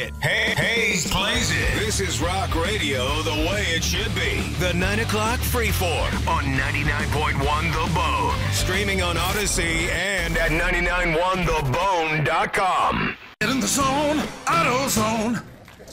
Hayes plays it. This is rock radio the way it should be. The 9 o'clock Freeform on 99.1 The Bone. Streaming on Odyssey and at 991thebone.com. Get in the zone, AutoZone.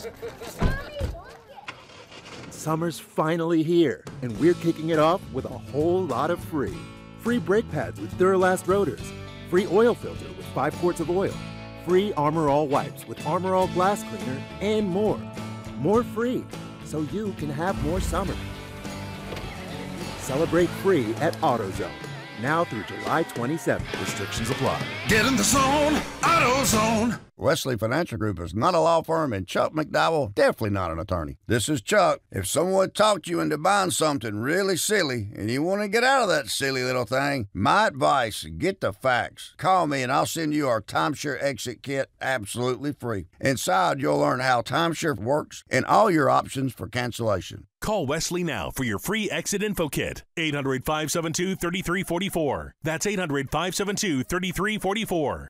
Summer's finally here, and we're kicking it off with a whole lot of free. Free brake pads with Duralast rotors. Free oil filter with 5 quarts of oil. Free Armor All wipes with Armor All glass cleaner, and more. More free, so you can have more summer. Celebrate free at AutoZone. Now through July 27th. Restrictions apply. Get in the zone, AutoZone. Wesley Financial Group is not a law firm, and Chuck McDowell definitely not an attorney. This is Chuck. If someone talked you into buying something really silly and you want to get out of that silly little thing, my advice, get the facts. Call me and I'll send you our timeshare exit kit absolutely free. Inside, you'll learn how timeshare works and all your options for cancellation. Call Wesley now for your free exit info kit. 800-572-3344. That's 800-572-3344.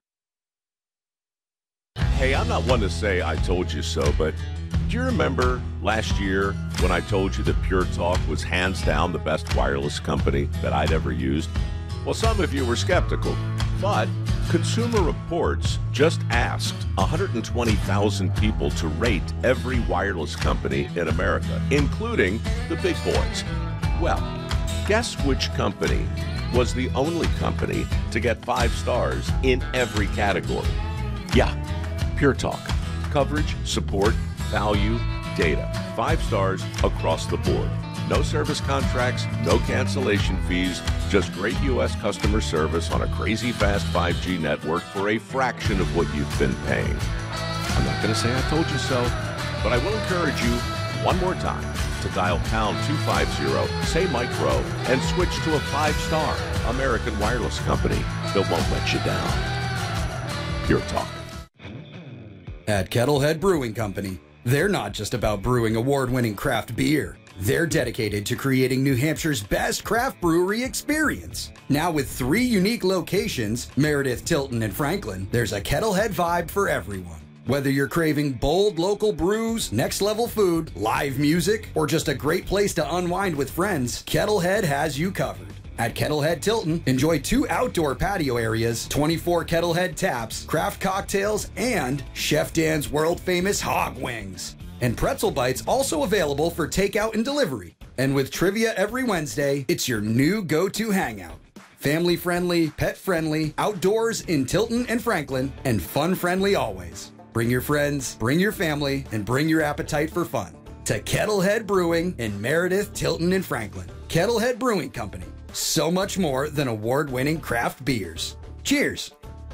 Hey, I'm not one to say I told you so, but do you remember last year when I told you that Pure Talk was hands down the best wireless company that I'd ever used? Well, some of you were skeptical, but Consumer Reports just asked 120,000 people to rate every wireless company in America, including the big boys. Well, guess which company was the only company to get 5 stars in every category? Yeah, Pure Talk. Coverage, support, value, data. 5 stars across the board. No service contracts, no cancellation fees, just great U.S. customer service on a crazy fast 5G network for a fraction of what you've been paying. I'm not going to say I told you so, but I will encourage you one more time to dial pound 250, say Mike Rowe, and switch to a 5-star American wireless company that won't let you down. Pure Talk. At Kettlehead Brewing Company, they're not just about brewing award-winning craft beer. They're dedicated to creating New Hampshire's best craft brewery experience. Now with 3 unique locations, Meredith, Tilton, and Franklin, there's a Kettlehead vibe for everyone. Whether you're craving bold local brews, next-level food, live music, or just a great place to unwind with friends, Kettlehead has you covered. At Kettlehead Tilton, enjoy 2 outdoor patio areas, 24 Kettlehead taps, craft cocktails, and Chef Dan's world-famous hog wings. And pretzel bites also available for takeout and delivery. And with trivia every Wednesday, it's your new go-to hangout. Family-friendly, pet-friendly, outdoors in Tilton and Franklin, and fun-friendly always. Bring your friends, bring your family, and bring your appetite for fun. To Kettlehead Brewing in Meredith, Tilton, and Franklin. Kettlehead Brewing Company. So much more than award-winning craft beers. Cheers.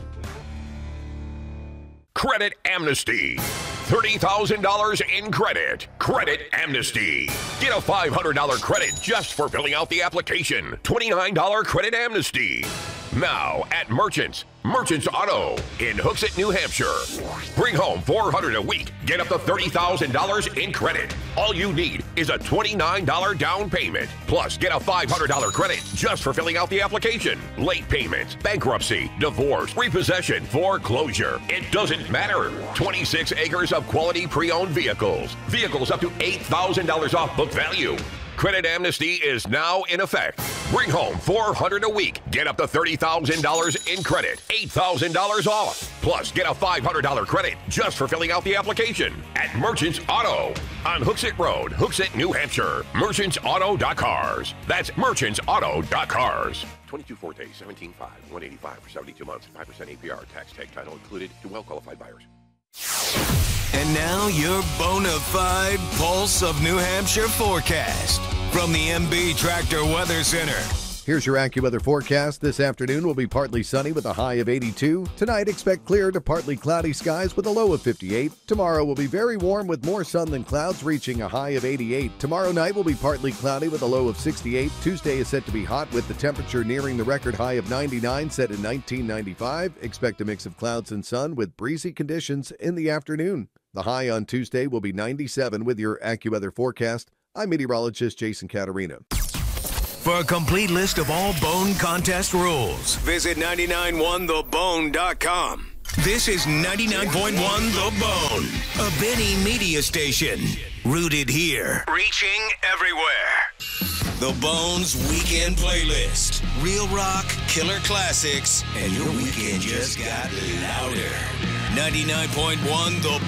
Credit Amnesty. $30,000 in credit. Credit Amnesty. Get a $500 credit just for filling out the application. $29 Credit Amnesty. Now at Merchants Auto in Hooksett, New Hampshire. Bring home $400 a week. Get up to $30,000 in credit. All you need is a $29 down payment. Plus, get a $500 credit just for filling out the application. Late payments, bankruptcy, divorce, repossession, foreclosure. It doesn't matter. 26 acres of quality pre-owned vehicles. Vehicles up to $8,000 off book value. Credit Amnesty is now in effect. Bring home $400 a week. Get up to $30,000 in credit. $8,000 off. Plus, get a $500 credit just for filling out the application at Merchants Auto on Hooksett Road, Hooksett, New Hampshire. MerchantsAuto.cars. That's MerchantsAuto.cars. 22 Forte, 17.5, 185 for 72 months, 5% APR, tax tag title included to well-qualified buyers. And now your bona fide Pulse of New Hampshire forecast from the MB Tractor Weather Center. Here's your AccuWeather forecast. This afternoon will be partly sunny with a high of 82. Tonight, expect clear to partly cloudy skies with a low of 58. Tomorrow will be very warm with more sun than clouds, reaching a high of 88. Tomorrow night will be partly cloudy with a low of 68. Tuesday is set to be hot with the temperature nearing the record high of 99, set in 1995. Expect a mix of clouds and sun with breezy conditions in the afternoon. The high on Tuesday will be 97 with your AccuWeather forecast. I'm meteorologist Jason Caterina. For a complete list of all Bone contest rules, visit 991thebone.com. This is 99.1 The Bone, a Benny media station. Rooted here, reaching everywhere. The Bone's Weekend Playlist. Real rock, killer classics, and your weekend just got louder. 99.1 The